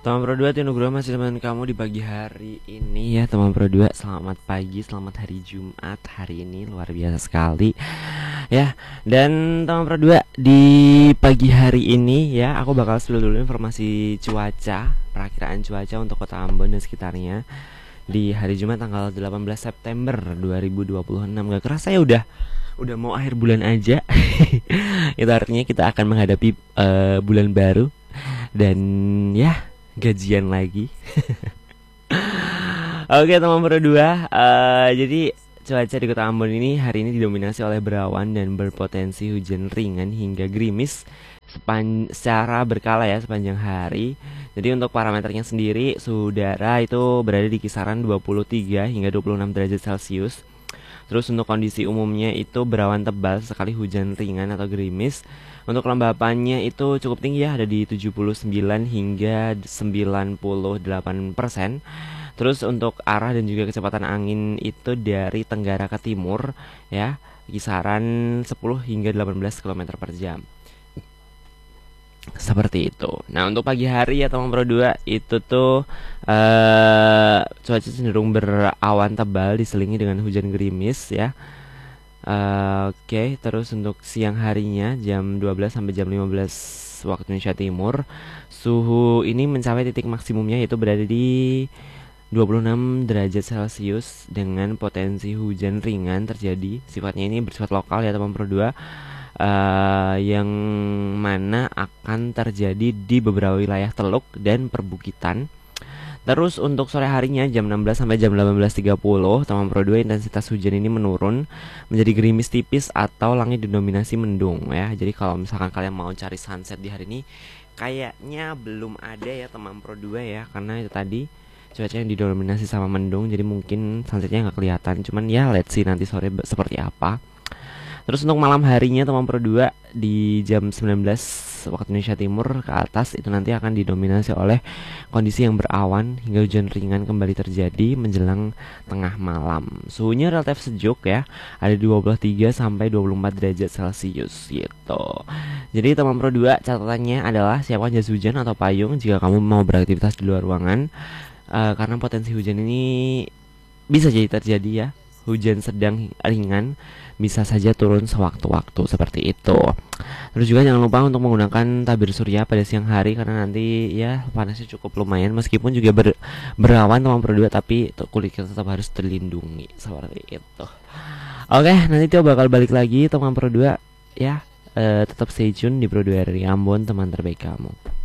Teman Pro 2, Tino Nugroho masih teman kamu di pagi hari ini ya teman Pro 2. Selamat pagi, selamat hari Jumat. Hari ini luar biasa sekali ya. Dan teman Pro 2, di pagi hari ini ya aku bakal spill dulu informasi cuaca, perakiraan cuaca untuk kota Ambon dan sekitarnya di hari Jumat tanggal 18 September 2026. Gak kerasa ya udah mau akhir bulan aja. Itu artinya kita akan menghadapi bulan baru dan ya gajian lagi. Oke teman Pro 2, jadi cuaca di kota Ambon ini hari ini didominasi oleh berawan dan berpotensi hujan ringan hingga gerimis secara berkala ya sepanjang hari. Jadi untuk parameternya sendiri suhu udara itu berada di kisaran 23 hingga 26 derajat Celcius. Terus untuk kondisi umumnya itu berawan tebal sekali hujan ringan atau gerimis. Untuk kelembapannya itu cukup tinggi ya, ada di 79 hingga 98%. Terus untuk arah dan juga kecepatan angin itu dari tenggara ke timur ya, kisaran 10 hingga 18 km per jam. Seperti itu. Nah untuk pagi hari ya teman Pro 2 itu tuh cuaca cenderung berawan tebal diselingi dengan hujan gerimis ya. Oke, terus untuk siang harinya jam 12 sampai jam 15 waktu Indonesia Timur, suhu ini mencapai titik maksimumnya yaitu berada di 26 derajat Celcius dengan potensi hujan ringan terjadi. Sifatnya ini bersifat lokal ya teman Pro 2. Yang mana akan terjadi di beberapa wilayah teluk dan perbukitan. Terus untuk sore harinya jam 16 sampai jam 18.30 teman Pro 2, intensitas hujan ini menurun menjadi gerimis tipis atau langit didominasi mendung ya. Jadi kalau misalkan kalian mau cari sunset di hari ini kayaknya belum ada ya teman Pro 2 ya, karena itu tadi cuaca yang didominasi sama mendung, jadi mungkin sunsetnya nggak kelihatan. Cuman ya let's see nanti sore seperti apa. Terus untuk malam harinya teman Pro 2 di jam 19 waktu Indonesia Timur ke atas itu nanti akan didominasi oleh kondisi yang berawan hingga hujan ringan kembali terjadi menjelang tengah malam. Suhunya relatif sejuk ya, ada 23 sampai 24 derajat Celcius gitu. Jadi teman Pro 2, catatannya adalah siapkan jas hujan atau payung jika kamu mau beraktivitas di luar ruangan, karena potensi hujan ini bisa jadi terjadi ya. Hujan sedang ringan bisa saja turun sewaktu-waktu seperti itu. Terus juga jangan lupa untuk menggunakan tabir surya pada siang hari karena nanti ya panasnya cukup lumayan, meskipun juga berawan teman Pro 2, tapi kulit kita tetap harus terlindungi seperti itu. Oke, nanti Tio bakal balik lagi teman Pro 2 ya. Tetap stay tune di Pro 2 RRI Ambon, teman terbaik kamu.